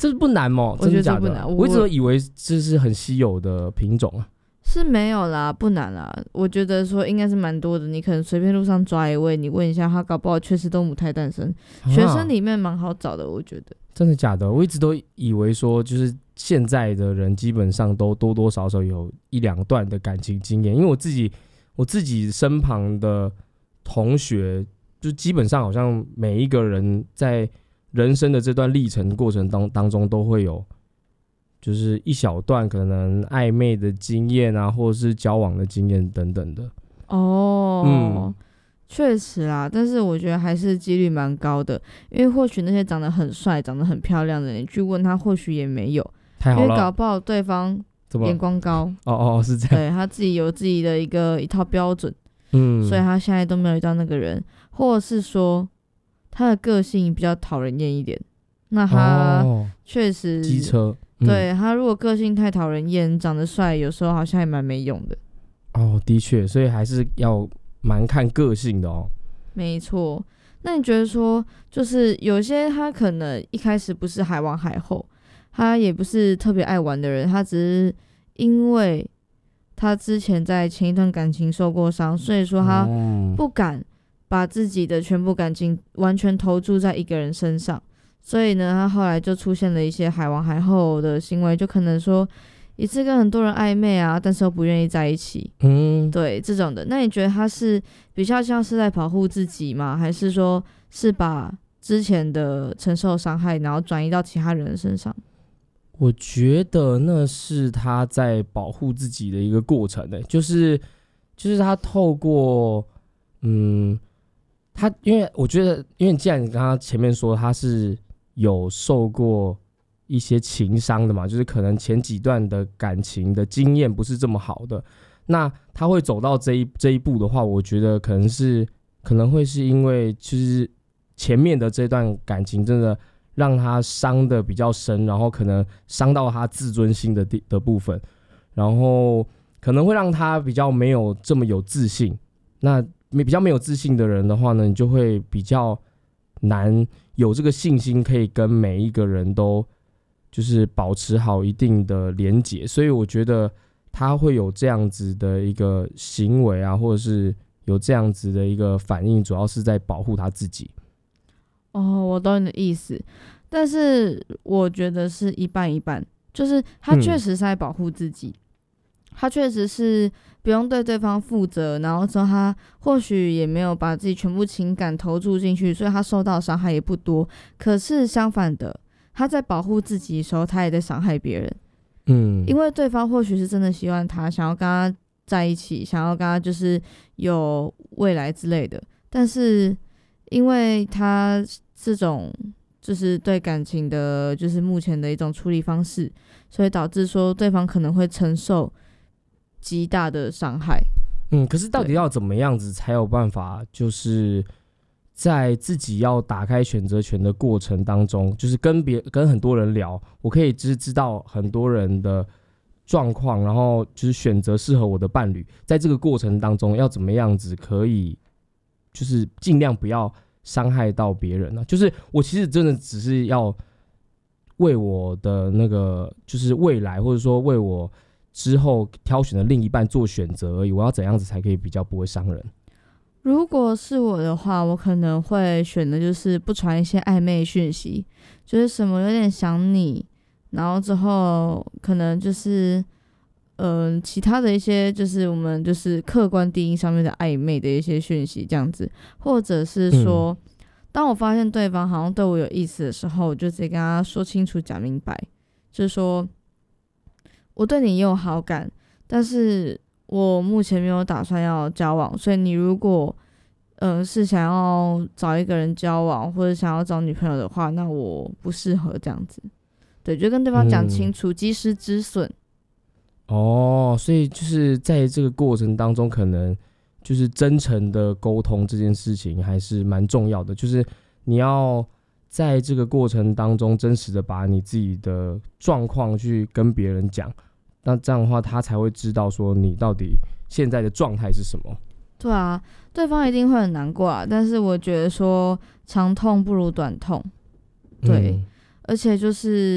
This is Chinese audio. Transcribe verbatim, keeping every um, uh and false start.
这不难吗？ 我觉得真的假的？ 这不难，我我一直都以为这是很稀有的品种啊。 是没有啦，不难啦。我觉得说应该是蛮多的，你可能随便路上抓一位，你问一下他，搞不好确实都母胎单身。 啊学生里面蛮好找的，我觉得。 真的假的？我一直都以为说，就是现在的人基本上都多多少少有一两段的感情经验，因为我自己我自己身旁的同学，就基本上好像每一个人在人生的这段历程过程当当中都会有。就是一小段可能暧昧的经验啊，或者是交往的经验等等的。 哦， 嗯， 确实啦，但是我觉得还是几率蛮高的，因为或许那些长得很帅、长得很漂亮的人，你去问他，或许也没有， 太好了， 因为搞不好对方眼光高， 哦哦是这样， 对他自己有自己的一个一套标准， 嗯， 所以他现在都没有遇到那个人，或者是说他的个性比较讨人厌一点，那他确实机车。嗯、 对他如果个性太讨人厌，长得帅，有时候好像还蛮没用的。 哦，的确，所以还是要蛮看个性的哦。 没错，那你觉得说，就是有些他可能一开始不是海王海后，他也不是特别爱玩的人，他只是因为他之前在前一段感情受过伤，所以说他不敢把自己的全部感情完全投注在一个人身上。所以呢，他后来就出现了一些海王海后的行为，就可能说一次跟很多人暧昧啊，但是又不愿意在一起，嗯，对这种的。那你觉得他是比较像是在保护自己吗？还是说是把之前的承受伤害，然后转移到其他人的身上？ 我觉得那是他在保护自己的一个过程的、欸，就是就是他透过嗯，他因为我觉得，因为既然你刚刚前面说他是。有受过一些情伤的嘛，就是可能前几段的感情的经验不是这么好的，那他会走到这一这一步的话，我觉得可能是可能会是因为就是前面的这段感情真的让他伤的比较深，然后可能伤到他自尊心的的部分，然后可能会让他比较没有这么有自信。那比较没有自信的人的话呢，你就会比较难。有这个信心可以跟每一个人都就是保持好一定的连结，所以我觉得他会有这样子的一个行为啊，或者是有这样子的一个反应，主要是在保护他自己。 哦，我懂你的意思，但是我觉得是一半一半，就是他确实是在保护自己，嗯、他确实是不用对对方负责，然后之后他或许也没有把自己全部情感投注进去，所以他受到伤害也不多。可是相反的，他在保护自己的时候，他也在伤害别人。嗯，因为对方或许是真的喜欢他，想要跟他在一起，想要跟他就是有未来之类的，但是因为他这种就是对感情的，就是目前的一种处理方式，所以导致说对方可能会承受极大的伤害。 嗯，可是到底要怎么样子才有办法，就是在自己要打开选择权的过程当中，就是跟别跟很多人聊，我可以知知道很多人的状况，然后就是选择适合我的伴侣，在这个过程当中要怎么样子可以，就是尽量不要伤害到别人呢、啊？就是我其实真的只是要为我的那个就是未来，或者说为我之后挑选的另一半做选择而已，我要怎样子才可以比较不会伤人？ 如果是我的话，我可能会选的就是不传一些暧昧讯息，就是什么有点想你，然后之后可能就是嗯、呃、其他的一些就是我们就是客观定义上面的暧昧的一些讯息这样子，或者是说、嗯、当我发现对方好像对我有意思的时候，我就直接跟他说清楚讲明白，就是说我对你也有好感，但是我目前没有打算要交往，所以你如果呃是想要找一个人交往或者想要找女朋友的话，那我不适合这样子。对，就跟对方讲清楚，及时止损。 哦，所以就是在这个过程当中，可能就是真诚的沟通这件事情还是蛮重要的，就是你要在这个过程当中真实的把你自己的状况去跟别人讲。那这样的话他才会知道说你到底现在的状态是什么。 对啊，对方一定会很难过啊，但是我觉得说长痛不如短痛。对、嗯、而且就是